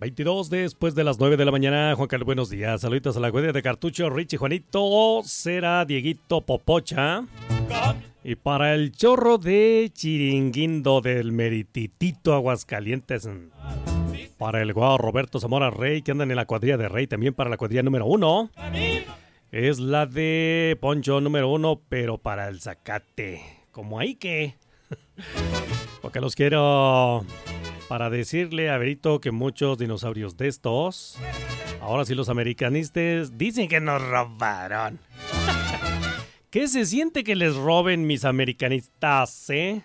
22 después de las 9 de la mañana. Juan Carlos, buenos días. Saluditos a la cuadrilla de Cartucho, Richie, Juanito, Cera, Dieguito, Popocha. Y para el chorro de Chiringuindo del Merititito, Aguascalientes. Para el guau Roberto Zamora Rey, que andan en la cuadrilla de Rey. También para la cuadrilla número 1. Es la de Poncho número 1, pero para el Zacate. Como ahí que... Porque los quiero... Para decirle a Berito que muchos dinosaurios de estos, ahora sí los americanistas dicen que nos robaron. ¿Qué se siente que les roben mis americanistas,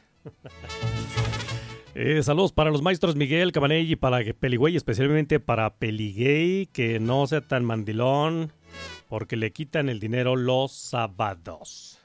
saludos para los maestros Miguel, Cabaney y para Peligüey, especialmente para Peligüey, que no sea tan mandilón, porque le quitan el dinero los sábados.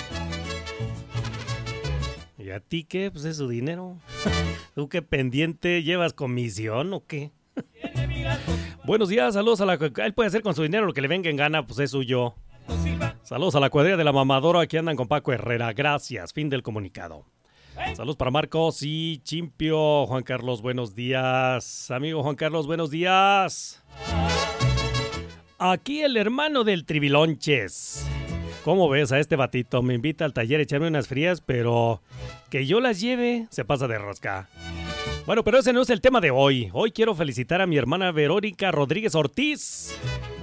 ¿Y a ti qué? Pues es su dinero. ¿Tú qué pendiente? ¿Llevas comisión o qué? Buenos días, saludos a la... Él puede hacer con su dinero lo que le venga en gana, pues es suyo. Saludos a la cuadrilla de la mamadora, aquí andan con Paco Herrera. Gracias, fin del comunicado. Saludos para Marcos y Chimpio. Juan Carlos, buenos días. Amigo Juan Carlos, buenos días. Aquí el hermano del Tribilonches. ¿Cómo ves a este batito? Me invita al taller a echarme unas frías, pero que yo las lleve se pasa de rosca. Bueno, pero ese no es el tema de hoy. Hoy quiero felicitar a mi hermana Verónica Rodríguez Ortiz,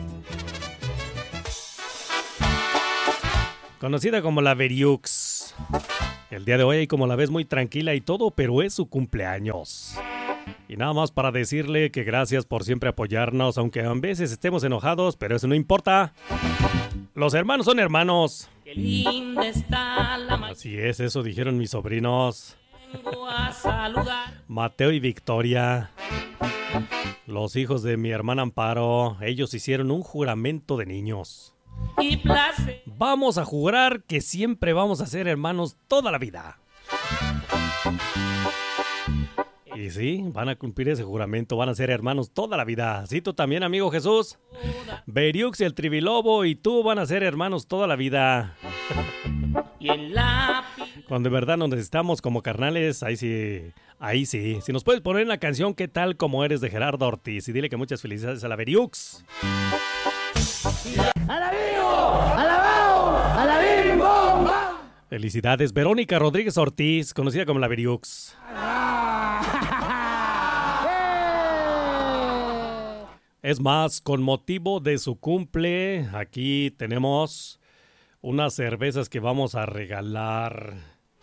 conocida como la Veriux. El día de hoy, como la ves, muy tranquila y todo, pero es su cumpleaños. Y nada más para decirle que gracias por siempre apoyarnos, aunque a veces estemos enojados, pero eso no importa. Los hermanos son hermanos. Qué linda está la Así es, eso dijeron mis sobrinos. Vengo a saludar. Mateo y Victoria, los hijos de mi hermana Amparo. Ellos hicieron un juramento de niños. Y placer. Vamos a jurar que siempre vamos a ser hermanos toda la vida. Y sí, van a cumplir ese juramento, van a ser hermanos toda la vida. Sí, tú también, amigo Jesús. Beriux y el Tribilobo y tú van a ser hermanos toda la vida. Cuando de verdad nos necesitamos como carnales, ahí sí. Si nos puedes poner en la canción ¿Qué tal como eres? De Gerardo Ortiz y dile que muchas felicidades a la Beriux. ¡A la vivo! ¡A la bao! ¡A la vivo! Felicidades, Verónica Rodríguez Ortiz, conocida como la Beriux. Es más, con motivo de su cumple, aquí tenemos unas cervezas que vamos a regalar.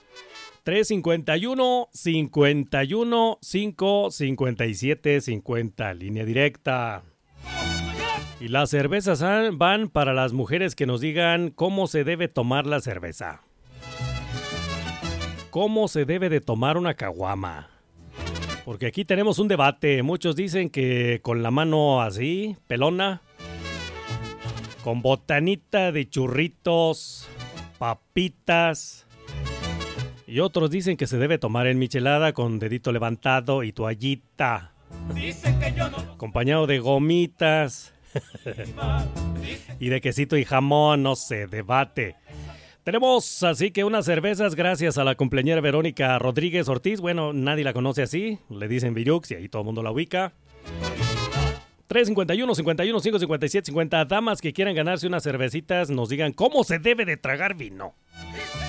351 51 5 57 50, línea directa. Y las cervezas van para las mujeres que nos digan cómo se debe tomar la cerveza. ¿Cómo se debe de tomar una caguama? Porque aquí tenemos un debate. Muchos dicen que con la mano así, pelona, con botanita de churritos, papitas. Y otros dicen que se debe tomar en michelada con dedito levantado y toallita. Dicen que yo no. Acompañado de gomitas. Y de quesito y jamón, no sé, debate. Tenemos así que unas cervezas gracias a la cumpleañera Verónica Rodríguez Ortiz. Bueno, nadie la conoce así, le dicen Virux y ahí todo el mundo la ubica. 351 51 5 57 50. Damas que quieran ganarse unas cervecitas, nos digan cómo se debe de tragar vino.